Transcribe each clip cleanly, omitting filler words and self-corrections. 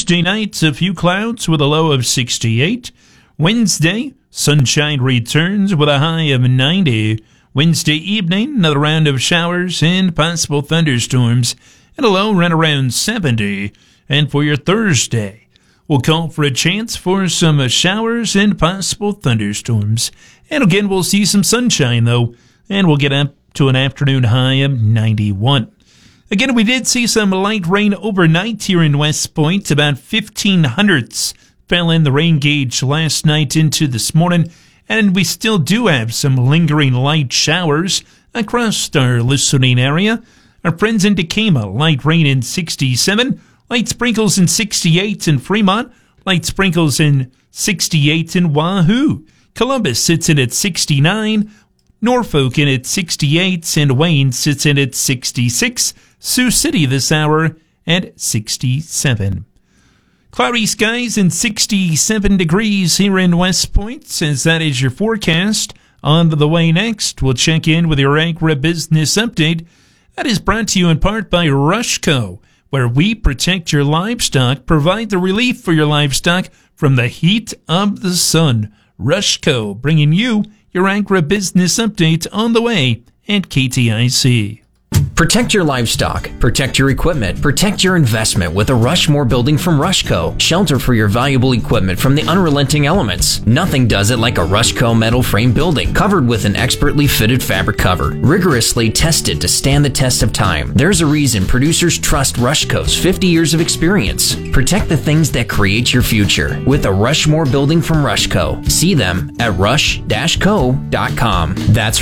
Tuesday night, a few clouds with a low of 68. Wednesday, sunshine returns with a high of 90. Wednesday evening, another round of showers and possible thunderstorms and a low right around 70. And for your Thursday, we'll call for a chance for some showers and possible thunderstorms. And again, we'll see some sunshine, though, and we'll get up to an afternoon high of 91. Again, we did see some light rain overnight here in West Point. About 15 hundredths fell in the rain gauge last night into this morning, and we still do have some lingering light showers across our listening area. Our friends in Decatur, light rain in 67, light sprinkles in 68 in Fremont, light sprinkles in 68 in Wahoo. Columbus sits in at 69, Norfolk in at 68, and Wayne sits in at 66. Sioux City this hour at 67. Cloudy skies and 67 degrees here in West Point, since that is your forecast. On to the way next, we'll check in with your agribusiness update. That is brought to you in part by Rushco, where we protect your livestock, provide the relief for your livestock from the heat of the sun. Rushco, bringing you your agribusiness update on the way at KTIC. Protect your livestock, protect your equipment, protect your investment with a Rushmore building from Rushco. Shelter for your valuable equipment from the unrelenting elements. Nothing does it like a Rushco metal frame building, covered with an expertly fitted fabric cover, rigorously tested to stand the test of time. There's a reason producers trust Rushco's 50 years of experience. Protect the things that create your future with a Rushmore building from Rushco. See them at rush-co.com. That's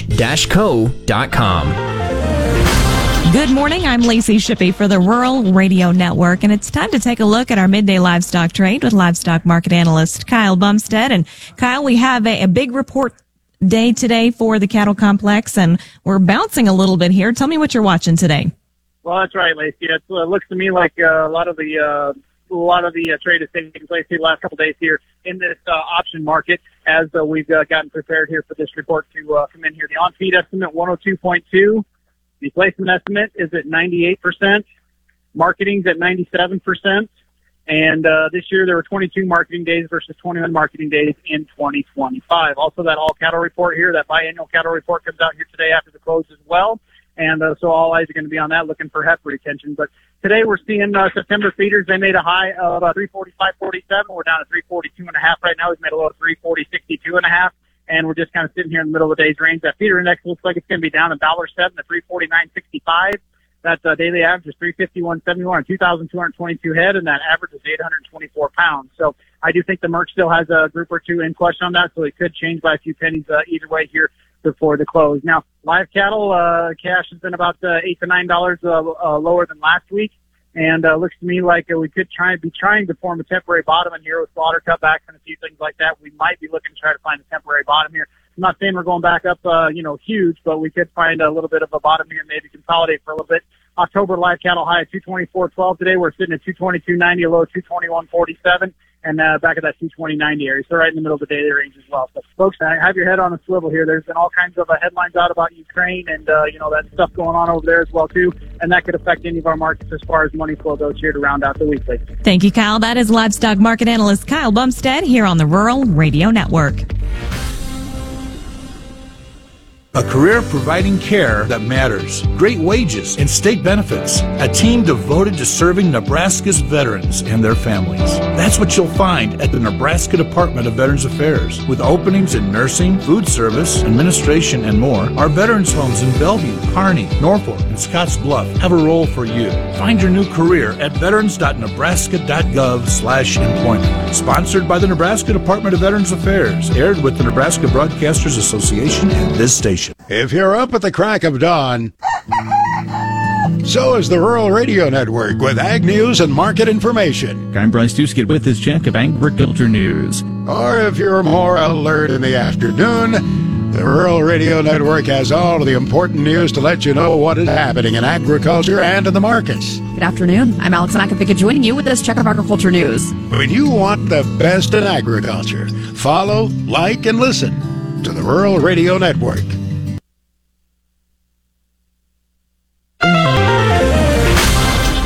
rush-co.com. Good morning. I'm Lacey Shippey for the Rural Radio Network, and it's time to take a look at our midday livestock trade with livestock market analyst Kyle Bumstead. And Kyle, we have a big report day today for the cattle complex, and we're bouncing a little bit here. Tell me what you're watching today. Well, that's right, Lacey. It looks to me like a lot of the trade is taking place here the last couple of days here in this option market as we've gotten prepared here for this report to come in here. The on-feed estimate 102.2. The placement estimate is at 98%. Marketing's at 97%. And this year there were 22 marketing days versus 21 marketing days in 2025. Also, that all cattle report here, that biannual cattle report comes out here today after the close as well. And so all eyes are going to be on that, looking for heifer retention. But today we're seeing September feeders. They made a high of 345.47. We're down at 342.5 right now. We've made a low of 340.62.5. And we're just kind of sitting here in the middle of the day's range. That feeder index looks like it's going to be down $1.07 to 349.65. That daily average is 351.71 on 2,222 head, and that average is 824 pounds. So I do think the Merc still has a group or two in question on that, so it could change by a few pennies either way here before the close. Now, live cattle cash has been about $8 to $9 lower than last week. And looks to me like we could be trying to form a temporary bottom in here with slaughter cutbacks and a few things like that. We might be looking to try to find a temporary bottom here. I'm not saying we're going back up, huge, but we could find a little bit of a bottom here and maybe consolidate for a little bit. October live cattle high at 224.12 today. We're sitting at 222.90, a low of 221.47. And back at that 220.90 area. So right in the middle of the daily range as well. So, folks, have your head on a swivel here. There's been all kinds of headlines out about Ukraine and, that stuff going on over there as well, too. And that could affect any of our markets as far as money flow goes here to round out the weekly. Thank you, Kyle. That is livestock market analyst Kyle Bumstead here on the Rural Radio Network. A career providing care that matters, great wages, and state benefits. A team devoted to serving Nebraska's veterans and their families. That's what you'll find at the Nebraska Department of Veterans Affairs. With openings in nursing, food service, administration, and more, our veterans homes in Bellevue, Kearney, Norfolk, and Scotts Bluff have a role for you. Find your new career at veterans.nebraska.gov/employment. Sponsored by the Nebraska Department of Veterans Affairs. Aired with the Nebraska Broadcasters Association and this station. If you're up at the crack of dawn, so is the Rural Radio Network with ag news and market information. I'm Bryce Duskett with this check of agriculture news. Or if you're more alert in the afternoon, the Rural Radio Network has all of the important news to let you know what is happening in agriculture and in the markets. Good afternoon. I'm Alex Nakapika joining you with this check of agriculture news. When you want the best in agriculture, follow, like, and listen to the Rural Radio Network.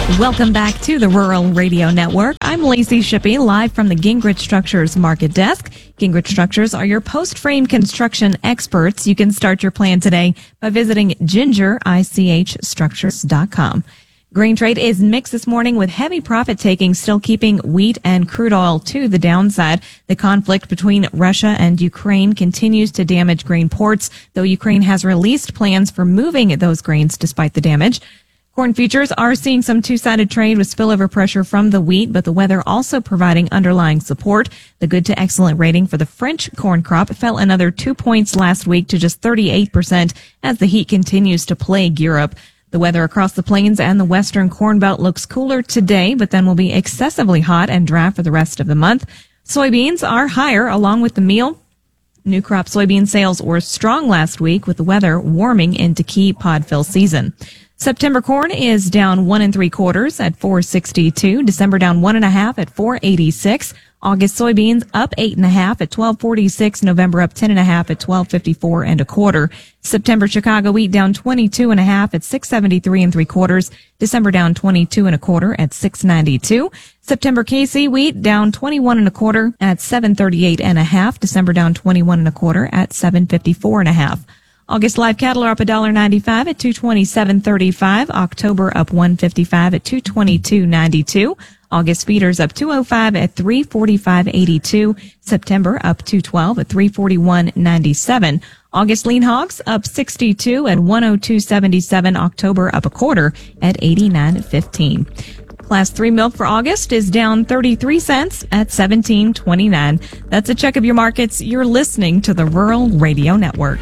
Welcome back to the Rural Radio Network. I'm Lacey Shippey, live from the Gingrich Structures Market Desk. Gingrich Structures are your post-frame construction experts. You can start your plan today by visiting gingerichstructures.com. Grain trade is mixed this morning with heavy profit taking still keeping wheat and crude oil to the downside. The conflict between Russia and Ukraine continues to damage grain ports, though Ukraine has released plans for moving those grains despite the damage. Corn futures are seeing some two-sided trade with spillover pressure from the wheat, but the weather also providing underlying support. The good to excellent rating for the French corn crop fell another 2 points last week to just 38% as the heat continues to plague Europe. The weather across the plains and the western corn belt looks cooler today, but then will be excessively hot and dry for the rest of the month. Soybeans are higher along with the meal. New crop soybean sales were strong last week with the weather warming into key pod fill season. September corn is down 1 3/4 at $4.62. December down 1 1/2 at $4.86. August soybeans up 8 1/2 at $12.46. November up 10 1/2 at $12.54 1/4. September Chicago wheat down 22 1/2 at $6.73 3/4. December down 22 1/4 at $6.92. September KC wheat down 21 1/4 at $7.38 1/2. December down 21 1/4 at $7.54 1/2. August live cattle are up $1.95 at $227.35. October up $1.55 at $222.92. August feeders up $2.05 at $345.82. September up $2.12 at $341.97. August lean hogs up 62 at $102.77. October up 1/4 at $89.15. Class 3 milk for August is down 33 cents at $17.29. That's a check of your markets. You're listening to the Rural Radio Network.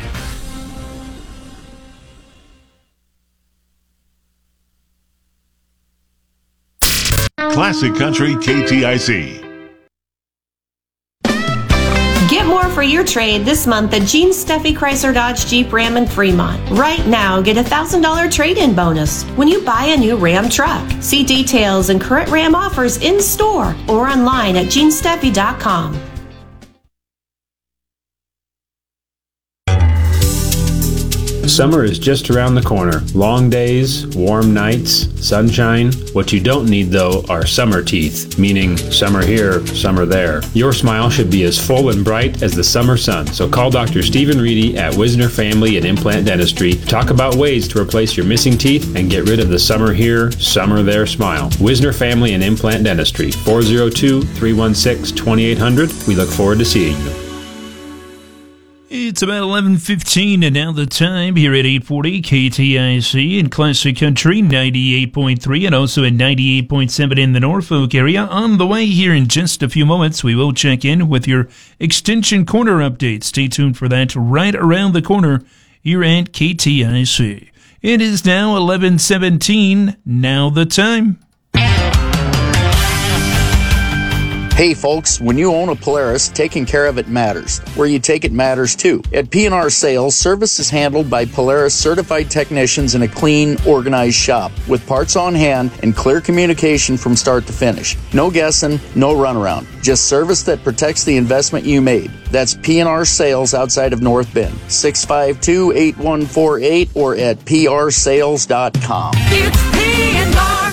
Classic Country KTIC. Get more for your trade this month at Gene Steffi Chrysler Dodge Jeep Ram in Fremont. Right now, get a $1,000 trade-in bonus when you buy a new Ram truck. See details and current Ram offers in store or online at genesteffi.com. Summer is just around the corner. Long days, warm nights, sunshine. What you don't need, though, are summer teeth, meaning summer here, summer there. Your smile should be as full and bright as the summer sun. So call Dr. Stephen Reedy at Wisner Family and Implant Dentistry. Talk about ways to replace your missing teeth and get rid of the summer here, summer there smile. Wisner Family and Implant Dentistry, 402-316-2800. We look forward to seeing you. It's about 11:15 and now the time here at 840 KTIC in Classic Country 98.3 and also at 98.7 in the Norfolk area. On the way here in just a few moments, we will check in with your Extension Corner update. Stay tuned for that right around the corner here at KTIC. It is now 11:17. Now the time. Hey folks, when you own a Polaris, taking care of it matters. Where you take it matters too. At P&R Sales, service is handled by Polaris certified technicians in a clean, organized shop with parts on hand and clear communication from start to finish. No guessing, no runaround. Just service that protects the investment you made. That's P&R Sales outside of North Bend. 652-8148 or at prsales.com. It's P&R.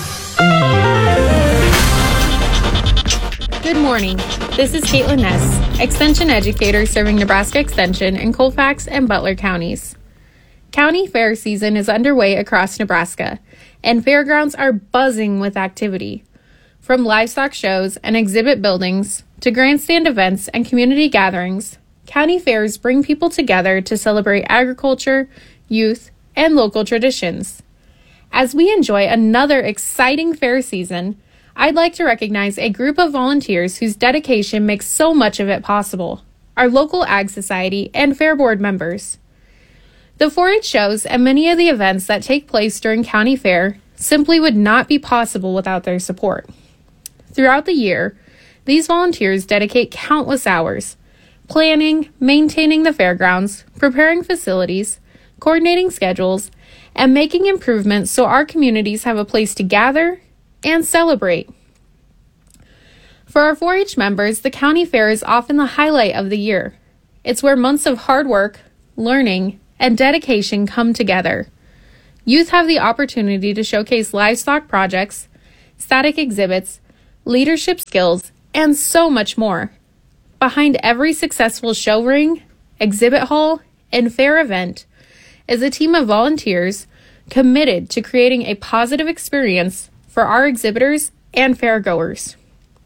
Good morning. This is Caitlin Ness, Extension Educator serving Nebraska Extension in Colfax and Butler counties. County fair season is underway across Nebraska, and fairgrounds are buzzing with activity. From livestock shows and exhibit buildings to grandstand events and community gatherings, county fairs bring people together to celebrate agriculture, youth, and local traditions. As we enjoy another exciting fair season, I'd like to recognize a group of volunteers whose dedication makes so much of it possible, our local Ag Society and Fair Board members. The 4-H shows and many of the events that take place during County Fair simply would not be possible without their support. Throughout the year, these volunteers dedicate countless hours, planning, maintaining the fairgrounds, preparing facilities, coordinating schedules, and making improvements so our communities have a place to gather and celebrate. For our 4-H members, the county fair is often the highlight of the year. It's where months of hard work, learning, and dedication come together. Youth have the opportunity to showcase livestock projects static exhibits, leadership skills, and so much more. Behind every successful show ring, exhibit hall, and fair event is a team of volunteers committed to creating a positive experience for our exhibitors and fairgoers.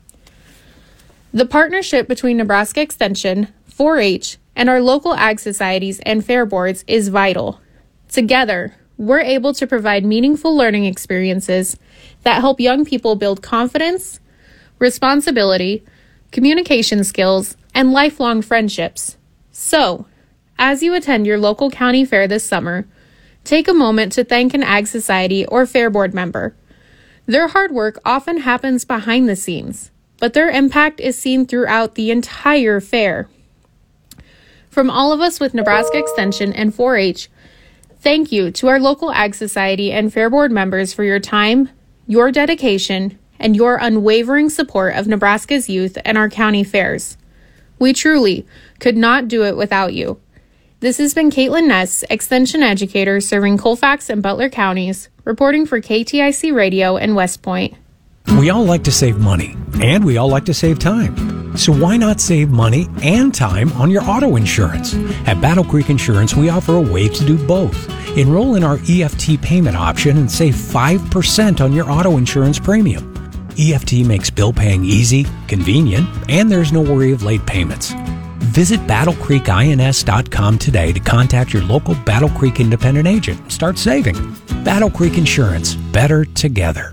The partnership between Nebraska Extension, 4-H, and our local ag societies and fair boards is vital. Together, we're able to provide meaningful learning experiences that help young people build confidence, responsibility, communication skills, and lifelong friendships. So, as you attend your local county fair this summer, take a moment to thank an ag society or fair board member. Their hard work often happens behind the scenes, but their impact is seen throughout the entire fair. From all of us with Nebraska Extension and 4-H, thank you to our local ag society and fair board members for your time, your dedication, and your unwavering support of Nebraska's youth and our county fairs. We truly could not do it without you. This has been Caitlin Ness, Extension Educator serving Colfax and Butler counties, reporting for KTIC Radio in West Point. We all like to save money, and we all like to save time. So why not save money and time on your auto insurance? At Battle Creek Insurance, we offer a way to do both. Enroll in our EFT payment option and save 5% on your auto insurance premium. EFT makes bill paying easy, convenient, and there's no worry of late payments. Visit BattleCreekINS.com today to contact your local Battle Creek independent agent and start saving. Battle Creek Insurance, better together.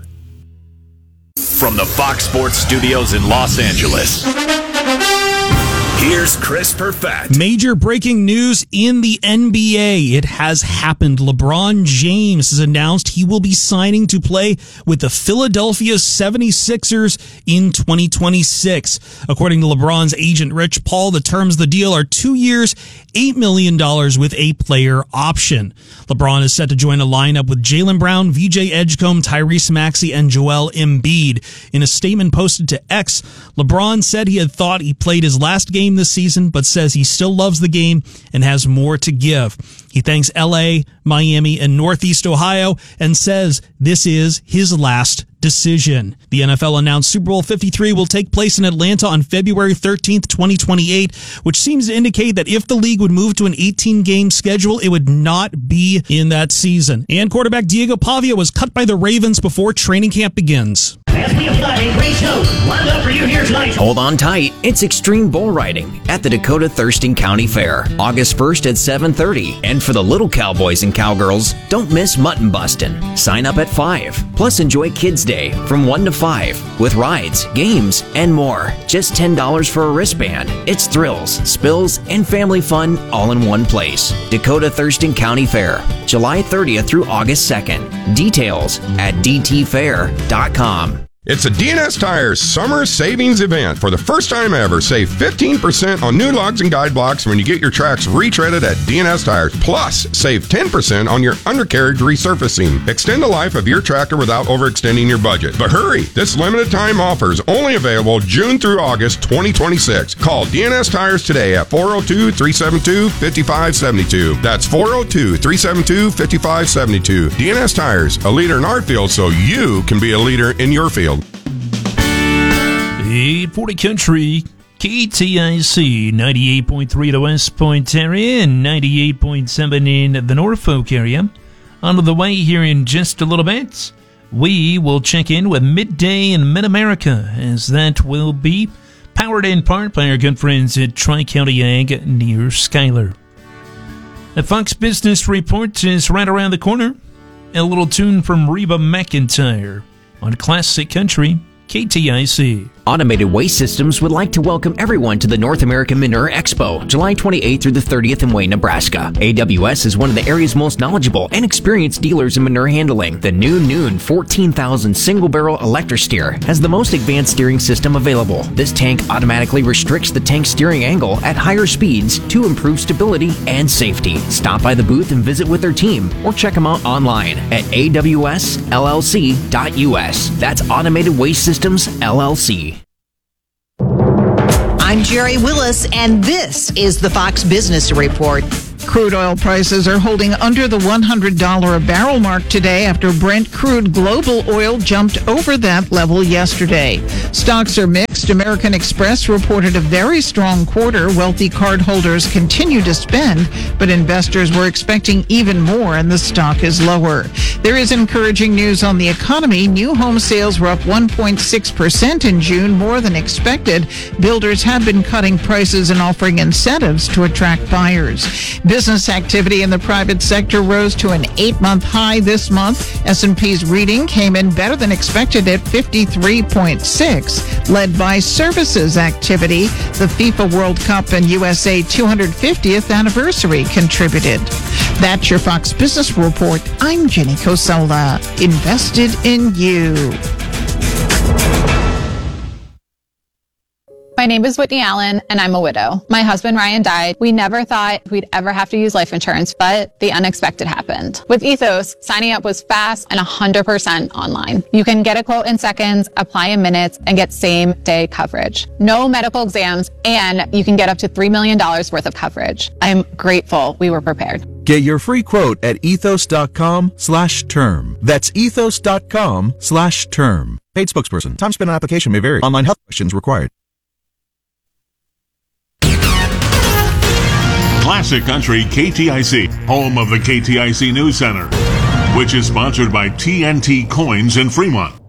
From the Fox Sports Studios in Los Angeles, here's Chris Perfett. Major breaking news in the NBA. It has happened. LeBron James has announced he will be signing to play with the Philadelphia 76ers in 2026. According to LeBron's agent, Rich Paul, the terms of the deal are 2 years, $8 million with a player option. LeBron is set to join a lineup with Jaylen Brown, VJ Edgecombe, Tyrese Maxey, and Joel Embiid. In a statement posted to X, LeBron said he had thought he played his last game this season, but says he still loves the game and has more to give. He thanks LA, Miami, and Northeast Ohio and says this is his last decision. The NFL announced Super Bowl 53 will take place in Atlanta on February 13th, 2028, which seems to indicate that if the league would move to an 18-game schedule, it would not be in that season. And quarterback Diego Pavia was cut by the Ravens before training camp begins. Hold on tight. It's Extreme Bull Riding at the Dakota Thurston County Fair, August 1st at 7:30. And for the little cowboys and cowgirls, don't miss Mutton Bustin'. Sign up at 5. Plus enjoy Kids Day from 1 to 5 with rides, games, and more. Just $10 for a wristband. It's thrills, spills, and family fun all in one place. Dakota Thurston County Fair, July 30th through August 2nd. Details at dtfair.com. It's a DNS Tires Summer Savings Event. For the first time ever, save 15% on new lugs and guide blocks when you get your tracks retreaded at DNS Tires. Plus, save 10% on your undercarriage resurfacing. Extend the life of your tractor without overextending your budget. But hurry! This limited time offer is only available June through August 2026. Call DNS Tires today at 402-372-5572. That's 402-372-5572. DNS Tires, a leader in our field so you can be a leader in your field. 840 Country, KTIC, 98.3 the West Point area and 98.7 in the Norfolk area. On the way here in just a little bit, we will check in with Midday in Mid-America, as that will be powered in part by our good friends at Tri-County Ag near Schuyler. The Fox Business Report is right around the corner. A little tune from Reba McEntire on Classic Country, KTIC. Automated Waste Systems would like to welcome everyone to the North American Manure Expo, July 28th through the 30th in Wayne, Nebraska. AWS is one of the area's most knowledgeable and experienced dealers in manure handling. The new Noon 14,000 single-barrel electric steer has the most advanced steering system available. This tank automatically restricts the tank's steering angle at higher speeds to improve stability and safety. Stop by the booth and visit with their team, or check them out online at awsllc.us. That's Automated Waste Systems, LLC. I'm Jerry Willis, and this is the Fox Business Report. Crude oil prices are holding under the $100 a barrel mark today after Brent crude global oil jumped over that level yesterday. Stocks are mixed. American Express reported a very strong quarter. Wealthy cardholders continue to spend, but investors were expecting even more, and the stock is lower. There is encouraging news on the economy. New home sales were up 1.6% in June, more than expected. Builders have been cutting prices and offering incentives to attract buyers. Business activity in the private sector rose to an 8-month high this month. S&P's reading came in better than expected at 53.6, led by services activity. The FIFA World Cup and USA 250th anniversary contributed. That's your Fox Business Report. I'm Jenny Cosola. Invested in you. My name is Whitney Allen, and I'm a widow. My husband, Ryan, died. We never thought we'd ever have to use life insurance, but the unexpected happened. With Ethos, signing up was fast and 100% online. You can get a quote in seconds, apply in minutes, and get same-day coverage. No medical exams, and you can get up to $3 million worth of coverage. I'm grateful we were prepared. Get your free quote at ethos.com/term. That's ethos.com/term. Paid spokesperson. Time spent on application may vary. Online health questions required. Classic Country KTIC, home of the KTIC News Center, which is sponsored by TNT Coins in Fremont.